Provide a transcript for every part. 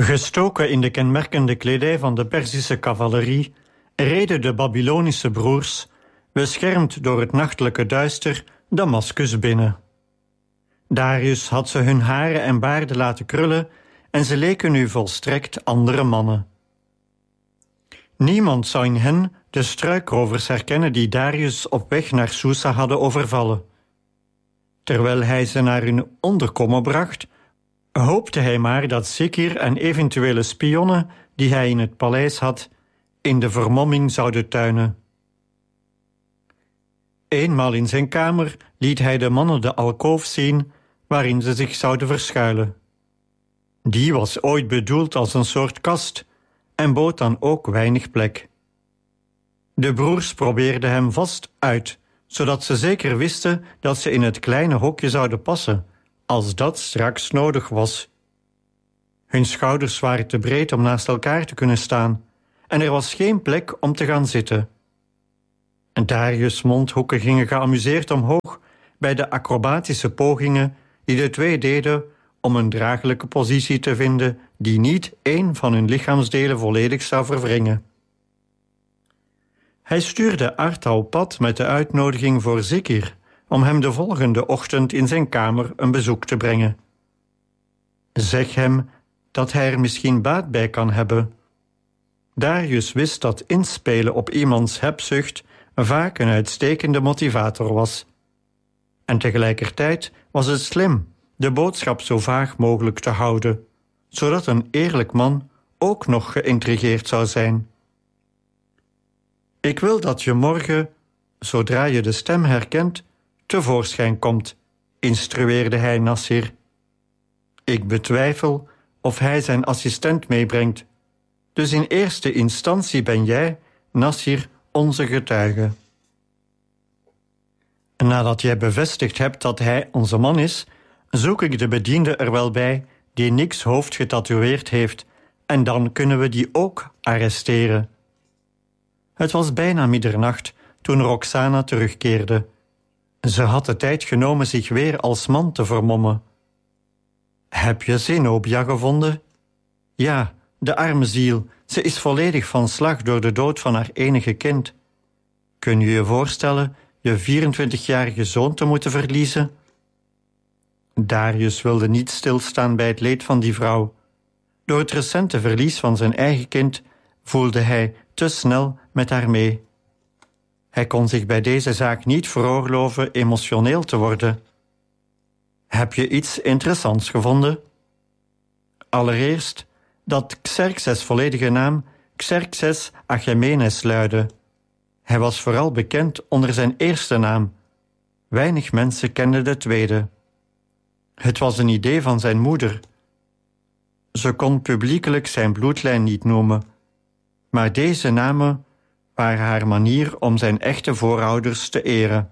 Gestoken in de kenmerkende kledij van de Perzische cavalerie reden de Babylonische broers, beschermd door het nachtelijke duister, Damascus binnen. Darius had ze hun haren en baarden laten krullen en ze leken nu volstrekt andere mannen. Niemand zou in hen de struikrovers herkennen die Darius op weg naar Susa hadden overvallen. Terwijl hij ze naar hun onderkomen bracht, hoopte hij maar dat Zikir en eventuele spionnen die hij in het paleis had, in de vermomming zouden tuinen. Eenmaal in zijn kamer liet hij de mannen de alkoof zien waarin ze zich zouden verschuilen. Die was ooit bedoeld als een soort kast en bood dan ook weinig plek. De broers probeerden hem vast uit, zodat ze zeker wisten dat ze in het kleine hokje zouden passen, als dat straks nodig was. Hun schouders waren te breed om naast elkaar te kunnen staan en er was geen plek om te gaan zitten. Darius' mondhoeken gingen geamuseerd omhoog bij de acrobatische pogingen die de twee deden om een draaglijke positie te vinden die niet één van hun lichaamsdelen volledig zou verwringen. Hij stuurde Arta op pad met de uitnodiging voor Zikir om hem de volgende ochtend in zijn kamer een bezoek te brengen. Zeg hem dat hij er misschien baat bij kan hebben. Darius wist dat inspelen op iemands hebzucht vaak een uitstekende motivator was. En tegelijkertijd was het slim de boodschap zo vaag mogelijk te houden, zodat een eerlijk man ook nog geïntrigeerd zou zijn. Ik wil dat je morgen, zodra je de stem herkent, tevoorschijn komt, instrueerde hij Nassir. Ik betwijfel of hij zijn assistent meebrengt, dus in eerste instantie ben jij, Nassir, onze getuige. Nadat jij bevestigd hebt dat hij onze man is, zoek ik de bediende er wel bij die niks hoofd getatoeëerd heeft, en dan kunnen we die ook arresteren. Het was bijna middernacht toen Roxana terugkeerde. Ze had de tijd genomen zich weer als man te vermommen. Heb je Zenobia gevonden? Ja, de arme ziel, ze is volledig van slag door de dood van haar enige kind. Kun je je voorstellen je 24-jarige zoon te moeten verliezen? Darius wilde niet stilstaan bij het leed van die vrouw. Door het recente verlies van zijn eigen kind voelde hij te snel met haar mee. Hij kon zich bij deze zaak niet veroorloven emotioneel te worden. Heb je iets interessants gevonden? Allereerst dat Xerxes' volledige naam Xerxes Achaemenes luidde. Hij was vooral bekend onder zijn eerste naam. Weinig mensen kenden de tweede. Het was een idee van zijn moeder. Ze kon publiekelijk zijn bloedlijn niet noemen, maar deze namen waren haar manier om zijn echte voorouders te eren.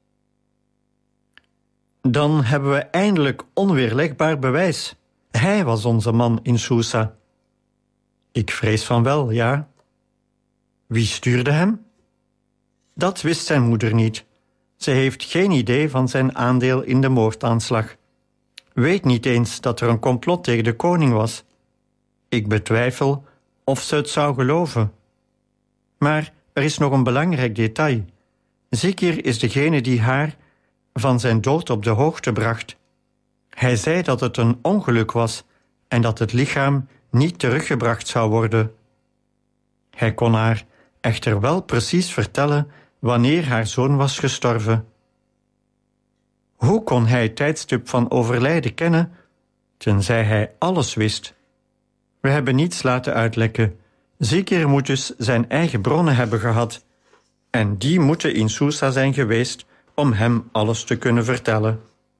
Dan hebben we eindelijk onweerlegbaar bewijs. Hij was onze man in Susa. Ik vrees van wel, ja. Wie stuurde hem? Dat wist zijn moeder niet. Ze heeft geen idee van zijn aandeel in de moordaanslag. Weet niet eens dat er een complot tegen de koning was. Ik betwijfel of ze het zou geloven. Maar er is nog een belangrijk detail. Zikir is degene die haar van zijn dood op de hoogte bracht. Hij zei dat het een ongeluk was en dat het lichaam niet teruggebracht zou worden. Hij kon haar echter wel precies vertellen wanneer haar zoon was gestorven. Hoe kon hij het tijdstip van overlijden kennen, tenzij hij alles wist? We hebben niets laten uitlekken. Zikir moet dus zijn eigen bronnen hebben gehad, en die moeten in Susa zijn geweest om hem alles te kunnen vertellen.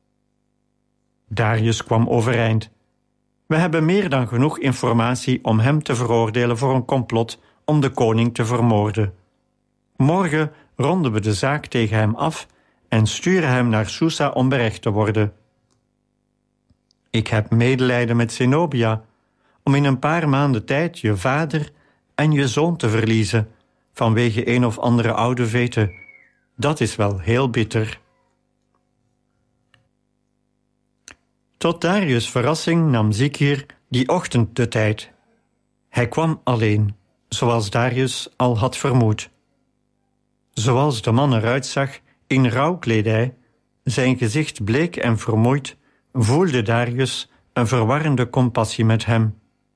Darius kwam overeind. We hebben meer dan genoeg informatie om hem te veroordelen voor een complot om de koning te vermoorden. Morgen ronden we de zaak tegen hem af en sturen hem naar Susa om berecht te worden. Ik heb medelijden met Zenobia om in een paar maanden tijd je vader en je zoon te verliezen vanwege een of andere oude vete. Dat is wel heel bitter. Tot Darius' verrassing nam Zikir die ochtend de tijd. Hij kwam alleen, zoals Darius al had vermoed. Zoals de man eruit zag in rouwkledij, zijn gezicht bleek en vermoeid, voelde Darius een verwarrende compassie met hem.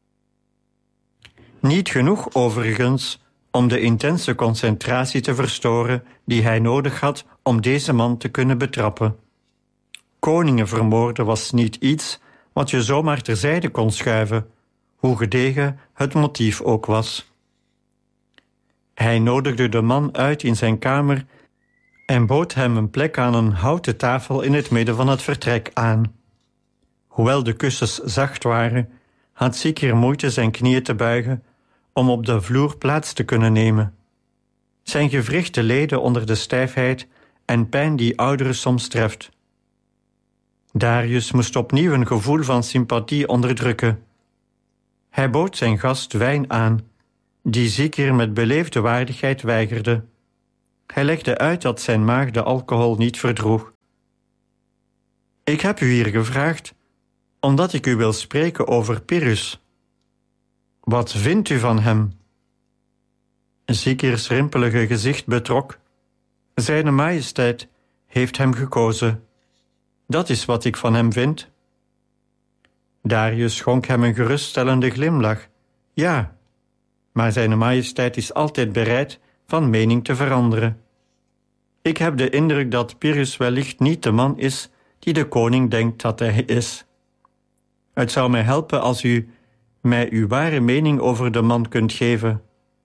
Niet genoeg overigens om de intense concentratie te verstoren die hij nodig had om deze man te kunnen betrappen. Koningen vermoorden was niet iets wat je zomaar terzijde kon schuiven, hoe gedegen het motief ook was. Hij nodigde de man uit in zijn kamer en bood hem een plek aan een houten tafel in het midden van het vertrek aan. Hoewel de kussens zacht waren, had Zikir moeite zijn knieën te buigen om op de vloer plaats te kunnen nemen. Zijn gewrichten leden onder de stijfheid en pijn die ouderen soms treft. Darius moest opnieuw een gevoel van sympathie onderdrukken. Hij bood zijn gast wijn aan, die Zikir met beleefde waardigheid weigerde. Hij legde uit dat zijn maag de alcohol niet verdroeg. Ik heb u hier gevraagd, omdat ik u wil spreken over Pyrrhus. Wat vindt u van hem? Zikirs rimpelige gezicht betrok. Zijne majesteit heeft hem gekozen. Dat is wat ik van hem vind. Darius schonk hem een geruststellende glimlach. Ja, maar zijne majesteit is altijd bereid van mening te veranderen. Ik heb de indruk dat Pyrrhus wellicht niet de man is die de koning denkt dat hij is. Het zou mij helpen als u mij uw ware mening over de man kunt geven.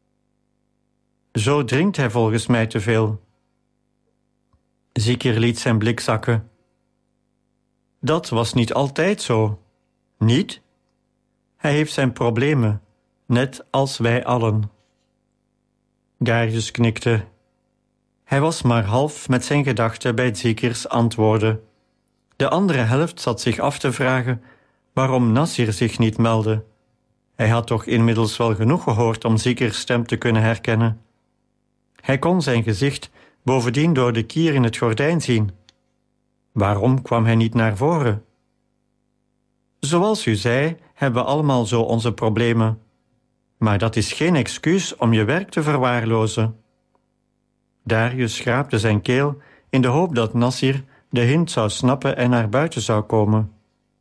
Zo drinkt hij volgens mij te veel. Zikir liet zijn blik zakken. Dat was niet altijd zo. Niet? Hij heeft zijn problemen, net als wij allen. Darius knikte. Hij was maar half met zijn gedachten bij Zikirs antwoorden. De andere helft zat zich af te vragen waarom Nasir zich niet meldde. Hij had toch inmiddels wel genoeg gehoord om Zikirs stem te kunnen herkennen. Hij kon zijn gezicht bovendien door de kier in het gordijn zien. Waarom kwam hij niet naar voren? Zoals u zei, hebben we allemaal zo onze problemen. Maar dat is geen excuus om je werk te verwaarlozen. Darius schraapte zijn keel in de hoop dat Nasir de hint zou snappen en naar buiten zou komen.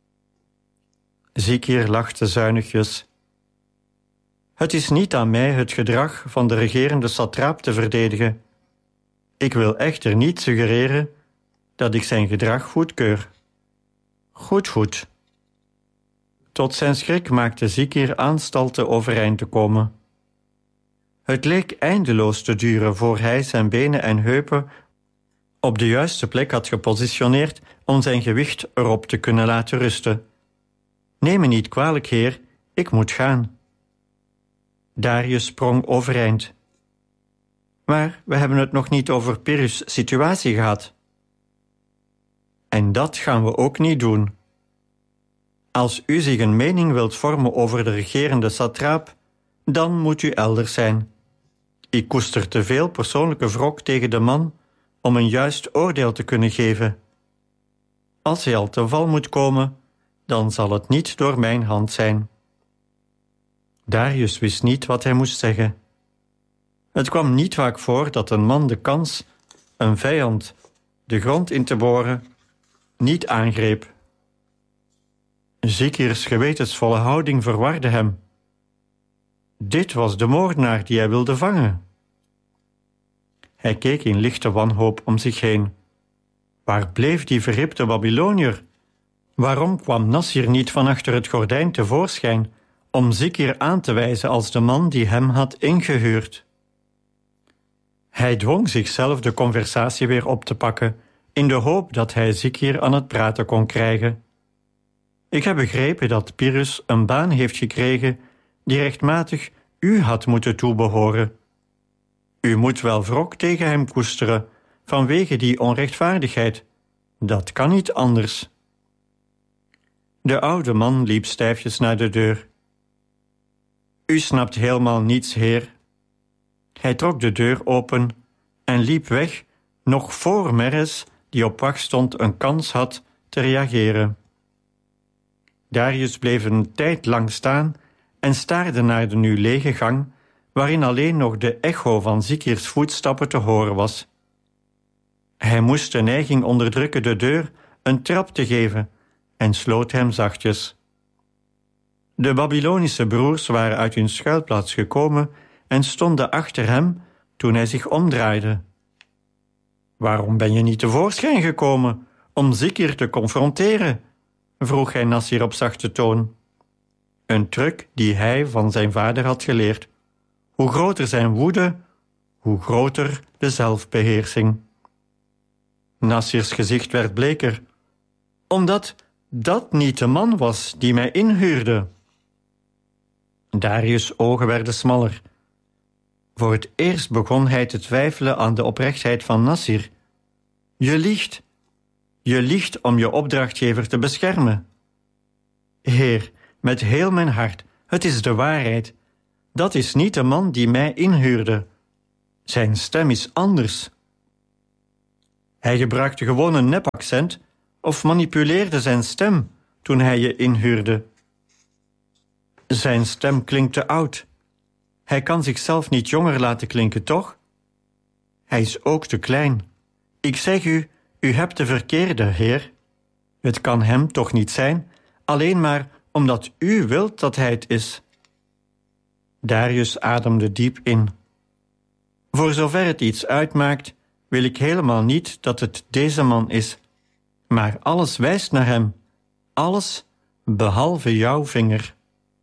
Zikir lachte zuinigjes. Het is niet aan mij het gedrag van de regerende satraap te verdedigen. Ik wil echter niet suggereren dat ik zijn gedrag goedkeur. Goed. Tot zijn schrik maakte Zikir aanstalten overeind te komen. Het leek eindeloos te duren voor hij zijn benen en heupen op de juiste plek had gepositioneerd om zijn gewicht erop te kunnen laten rusten. Neem me niet kwalijk, heer, ik moet gaan. Darius sprong overeind. Maar we hebben het nog niet over Pyrrhus' situatie gehad. En dat gaan we ook niet doen. Als u zich een mening wilt vormen over de regerende satraap, dan moet u elders zijn. Ik koester te veel persoonlijke wrok tegen de man om een juist oordeel te kunnen geven. Als hij al te val moet komen, dan zal het niet door mijn hand zijn. Darius wist niet wat hij moest zeggen. Het kwam niet vaak voor dat een man de kans een vijand de grond in te boren niet aangreep. Zikirs gewetensvolle houding verwarde hem. Dit was de moordenaar die hij wilde vangen. Hij keek in lichte wanhoop om zich heen. Waar bleef die verhipte Babyloniër? Waarom kwam Nasir niet van achter het gordijn tevoorschijn om Zikir aan te wijzen als de man die hem had ingehuurd? Hij dwong zichzelf de conversatie weer op te pakken, in de hoop dat hij Zikir aan het praten kon krijgen. Ik heb begrepen dat Pyrrhus een baan heeft gekregen die rechtmatig u had moeten toebehoren. U moet wel wrok tegen hem koesteren, vanwege die onrechtvaardigheid. Dat kan niet anders. De oude man liep stijfjes naar de deur. U snapt helemaal niets, heer. Hij trok de deur open en liep weg, nog voor Meres, die op wacht stond, een kans had te reageren. Darius bleef een tijd lang staan en staarde naar de nu lege gang, waarin alleen nog de echo van Zikirs voetstappen te horen was. Hij moest de neiging onderdrukken de deur een trap te geven en sloot hem zachtjes. De Babylonische broers waren uit hun schuilplaats gekomen en stonden achter hem toen hij zich omdraaide. Waarom ben je niet tevoorschijn gekomen om Zikir te confronteren? Vroeg hij Nassir op zachte toon. Een truc die hij van zijn vader had geleerd. Hoe groter zijn woede, hoe groter de zelfbeheersing. Nassirs gezicht werd bleker, omdat dat niet de man was die mij inhuurde. Darius' ogen werden smaller. Voor het eerst begon hij te twijfelen aan de oprechtheid van Nassir. Je liegt. Je liegt om je opdrachtgever te beschermen. Heer, met heel mijn hart, het is de waarheid. Dat is niet de man die mij inhuurde. Zijn stem is anders. Hij gebruikte gewoon een nepaccent of manipuleerde zijn stem toen hij je inhuurde. Zijn stem klinkt te oud. Hij kan zichzelf niet jonger laten klinken, toch? Hij is ook te klein. Ik zeg u, u hebt de verkeerde, heer. Het kan hem toch niet zijn, alleen maar omdat u wilt dat hij het is. Darius ademde diep in. Voor zover het iets uitmaakt, wil ik helemaal niet dat het deze man is. Maar alles wijst naar hem. Alles, behalve jouw vinger.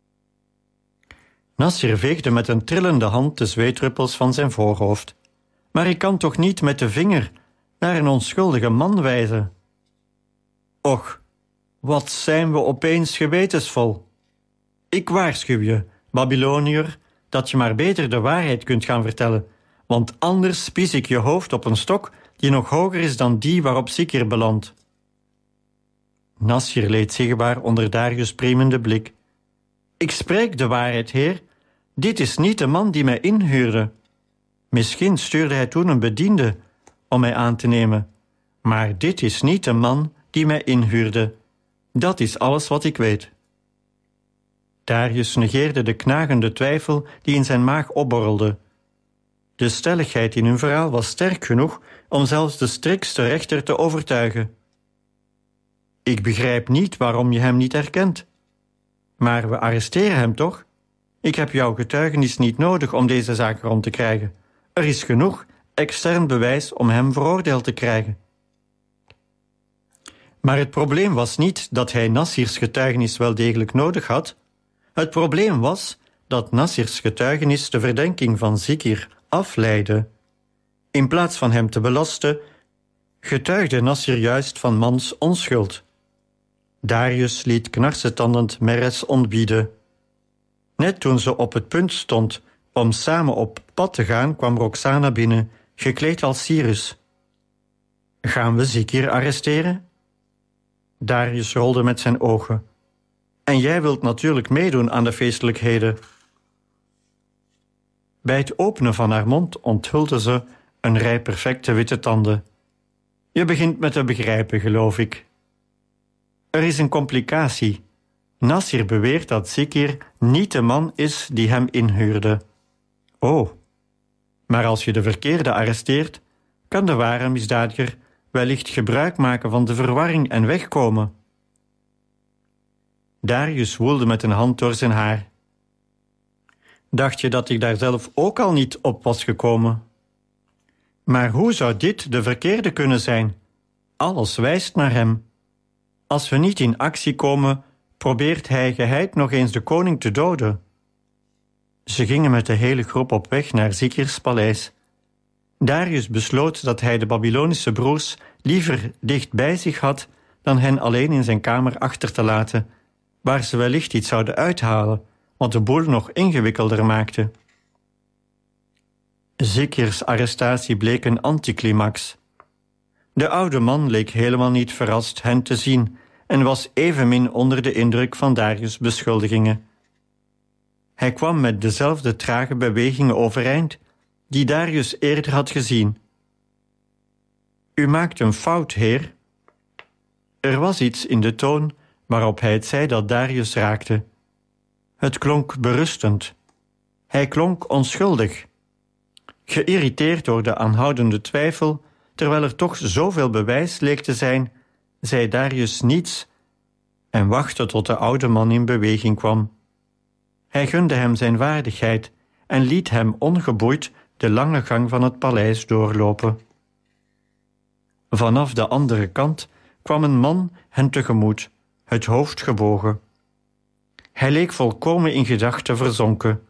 Nassir veegde met een trillende hand de zweetdruppels van zijn voorhoofd. Maar ik kan toch niet met de vinger naar een onschuldige man wijzen? Och, wat zijn we opeens gewetensvol. Ik waarschuw je, Babyloniër, dat je maar beter de waarheid kunt gaan vertellen, want anders spies ik je hoofd op een stok die nog hoger is dan die waarop Zikir belandt. Nassir leed zichtbaar onder Darius' priemende blik. Ik spreek de waarheid, heer. Dit is niet de man die mij inhuurde. Misschien stuurde hij toen een bediende om mij aan te nemen. Maar dit is niet de man die mij inhuurde. Dat is alles wat ik weet. Darius negeerde de knagende twijfel die in zijn maag opborrelde. De stelligheid in hun verhaal was sterk genoeg om zelfs de striktste rechter te overtuigen. Ik begrijp niet waarom je hem niet herkent. Maar we arresteren hem toch? Ik heb jouw getuigenis niet nodig om deze zaak rond te krijgen. Er is genoeg extern bewijs om hem veroordeeld te krijgen. Maar het probleem was niet dat hij Nassirs getuigenis wel degelijk nodig had. Het probleem was dat Nassirs getuigenis de verdenking van Zikir afleidde. In plaats van hem te belasten, getuigde Nassir juist van mans onschuld. Darius liet knarsetandend Meres ontbieden. Net toen ze op het punt stond om samen op pad te gaan, kwam Roxana binnen, gekleed als Cyrus. Gaan we Zikir arresteren? Darius rolde met zijn ogen. En jij wilt natuurlijk meedoen aan de feestelijkheden. Bij het openen van haar mond onthulde ze een rij perfecte witte tanden. Je begint me te begrijpen, geloof ik. Er is een complicatie. Nassir beweert dat Zikir niet de man is die hem inhuurde. Oh, maar als je de verkeerde arresteert, kan de ware misdadiger wellicht gebruik maken van de verwarring en wegkomen. Darius woelde met een hand door zijn haar. Dacht je dat ik daar zelf ook al niet op was gekomen? Maar hoe zou dit de verkeerde kunnen zijn? Alles wijst naar hem. Als we niet in actie komen, probeert hij geheid nog eens de koning te doden. Ze gingen met de hele groep op weg naar Zikirs paleis. Darius besloot dat hij de Babylonische broers liever dicht bij zich had dan hen alleen in zijn kamer achter te laten, waar ze wellicht iets zouden uithalen, wat de boel nog ingewikkelder maakte. Zikirs arrestatie bleek een anticlimax. De oude man leek helemaal niet verrast hen te zien en was evenmin onder de indruk van Darius' beschuldigingen. Hij kwam met dezelfde trage bewegingen overeind die Darius eerder had gezien. U maakt een fout, heer. Er was iets in de toon waarop hij het zei dat Darius raakte. Het klonk berustend. Hij klonk onschuldig. Geïrriteerd door de aanhoudende twijfel, terwijl er toch zoveel bewijs leek te zijn, zei Darius niets en wachtte tot de oude man in beweging kwam. Hij gunde hem zijn waardigheid en liet hem ongeboeid de lange gang van het paleis doorlopen. Vanaf de andere kant kwam een man hen tegemoet, het hoofd gebogen. Hij leek volkomen in gedachten verzonken.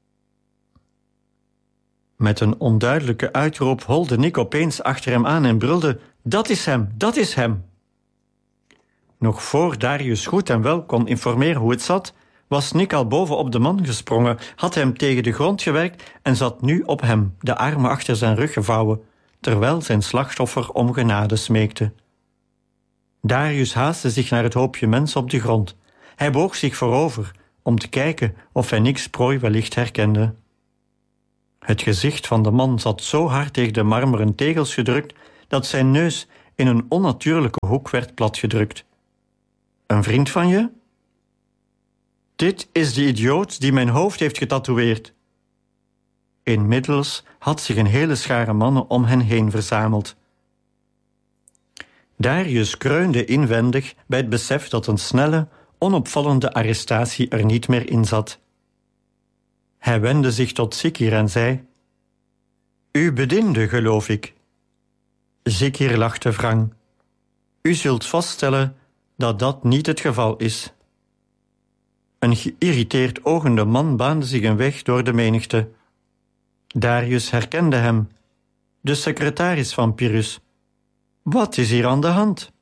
Met een onduidelijke uitroep holde Nick opeens achter hem aan en brulde: "Dat is hem, dat is hem!" Nog voor Darius goed en wel kon informeren hoe het zat, was Nick al boven op de man gesprongen, had hem tegen de grond gewerkt en zat nu op hem, de armen achter zijn rug gevouwen, terwijl zijn slachtoffer om genade smeekte. Darius haastte zich naar het hoopje mensen op de grond. Hij boog zich voorover om te kijken of hij Nicks prooi wellicht herkende. Het gezicht van de man zat zo hard tegen de marmeren tegels gedrukt dat zijn neus in een onnatuurlijke hoek werd platgedrukt. "Een vriend van je?" "Dit is de idioot die mijn hoofd heeft getatoeëerd." Inmiddels had zich een hele schare mannen om hen heen verzameld. Darius kreunde inwendig bij het besef dat een snelle, onopvallende arrestatie er niet meer in zat. Hij wendde zich tot Zikir en zei: "U bediende, geloof ik." Zikir lachte wrang. "U zult vaststellen dat dat niet het geval is." Een geïrriteerd ogende man baande zich een weg door de menigte. Darius herkende hem. De secretaris van Pyrrhus. "Wat is hier aan de hand?"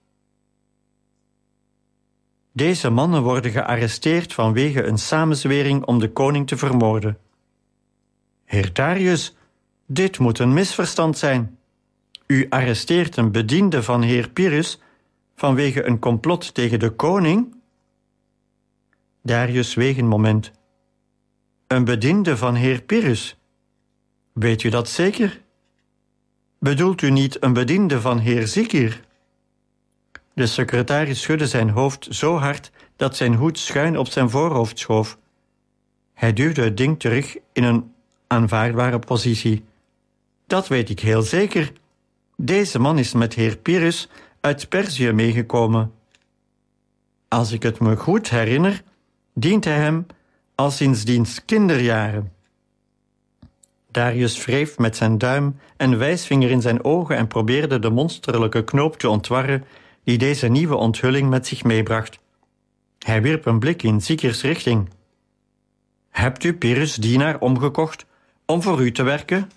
"Deze mannen worden gearresteerd vanwege een samenzwering om de koning te vermoorden." "Heer Darius, dit moet een misverstand zijn. U arresteert een bediende van heer Pyrrhus vanwege een complot tegen de koning?" Darius zweeg een moment. "Een bediende van heer Pyrrhus? Weet u dat zeker? Bedoelt u niet een bediende van heer Zikir?" De secretaris schudde zijn hoofd zo hard dat zijn hoed schuin op zijn voorhoofd schoof. Hij duwde het ding terug in een aanvaardbare positie. "Dat weet ik heel zeker. Deze man is met heer Pyrrhus uit Perzië meegekomen. Als ik het me goed herinner, dient hij hem al sinds diens kinderjaren." Darius wreef met zijn duim en wijsvinger in zijn ogen en probeerde de monsterlijke knoop te ontwarren die deze nieuwe onthulling met zich meebracht. Hij wierp een blik in Zikirs richting. "Hebt u Pyrrhus' dienaar omgekocht om voor u te werken?"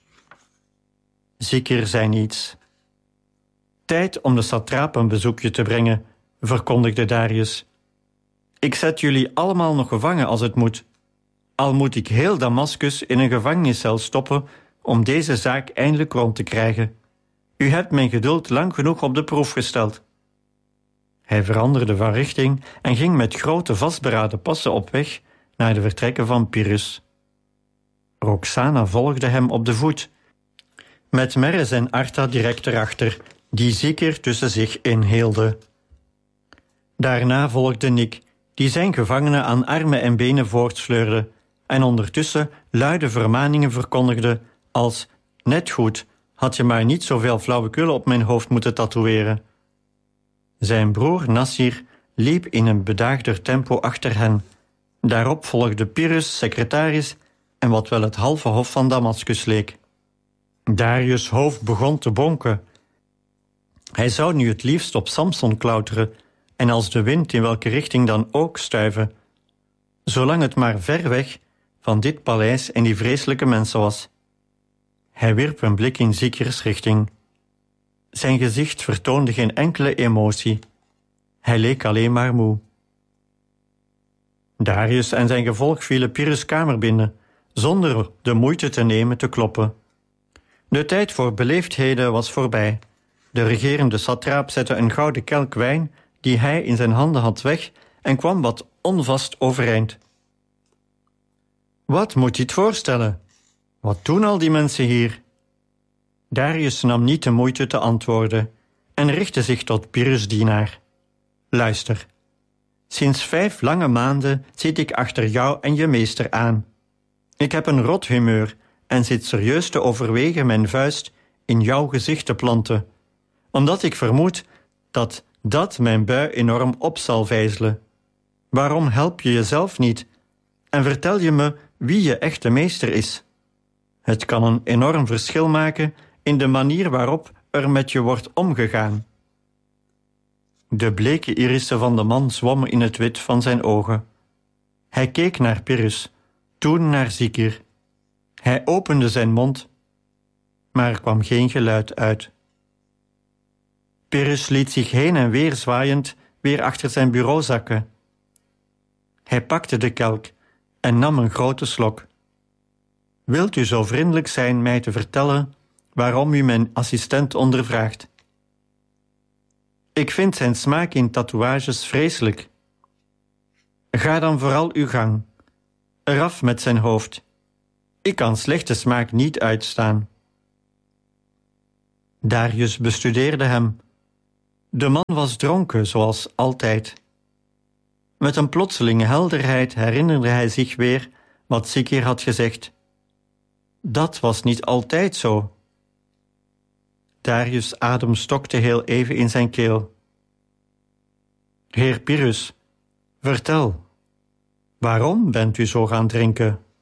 Zikir zei niets. "Tijd om de satraap een bezoekje te brengen," verkondigde Darius. "Ik zet jullie allemaal nog gevangen als het moet. Al moet ik heel Damascus in een gevangeniscel stoppen om deze zaak eindelijk rond te krijgen. U hebt mijn geduld lang genoeg op de proef gesteld." Hij veranderde van richting en ging met grote vastberaden passen op weg naar de vertrekken van Pyrrhus. Roxana volgde hem op de voet, met Meres en Arta direct erachter, die Zikir tussen zich inhielden. Daarna volgde Nick, die zijn gevangenen aan armen en benen voortsleurde en ondertussen luide vermaningen verkondigde als: "Net goed, had je maar niet zoveel flauwekul op mijn hoofd moeten tatoeëren." Zijn broer Nassir liep in een bedaagder tempo achter hen. Daarop volgde Pyrrhus, secretaris en wat wel het halve hof van Damascus leek. Darius' hoofd begon te bonken. Hij zou nu het liefst op Samson klauteren en als de wind in welke richting dan ook stuiven, zolang het maar ver weg van dit paleis en die vreselijke mensen was. Hij wierp een blik in Zikirs richting. Zijn gezicht vertoonde geen enkele emotie. Hij leek alleen maar moe. Darius en zijn gevolg vielen Pyrrhus' kamer binnen, zonder de moeite te nemen te kloppen. De tijd voor beleefdheden was voorbij. De regerende satraap zette een gouden kelk wijn die hij in zijn handen had weg en kwam wat onvast overeind. Wat moet je het voorstellen? Wat doen al die mensen hier? Darius nam niet de moeite te antwoorden en richtte zich tot Pyrrhus' dienaar. Luister, Sinds 5 lange maanden zit ik achter jou en je meester aan. Ik heb een rot humeur en zit serieus te overwegen mijn vuist in jouw gezicht te planten, omdat ik vermoed dat mijn bui enorm op zal vijzelen. Waarom help je jezelf niet en vertel je me wie je echte meester is? Het kan een enorm verschil maken in de manier waarop er met je wordt omgegaan. De bleke irissen van de man zwommen in het wit van zijn ogen. Hij keek naar Pyrrhus, toen naar Zikir. Hij opende zijn mond, maar er kwam geen geluid uit. Pyrrhus liet zich heen en weer zwaaiend weer achter zijn bureau zakken. Hij pakte de kelk en nam een grote slok. Wilt u zo vriendelijk zijn mij te vertellen waarom u mijn assistent ondervraagt? Ik vind zijn smaak in tatoeages vreselijk. Ga dan vooral uw gang. Eraf met zijn hoofd. Ik kan slechte smaak niet uitstaan. Darius bestudeerde hem. De man was dronken, zoals altijd. Met een plotselinge helderheid herinnerde hij zich weer wat Zikir had gezegd. Dat was niet altijd zo. Darius' adem stokte heel even in zijn keel. Heer Pyrrhus, vertel, waarom bent u zo gaan drinken?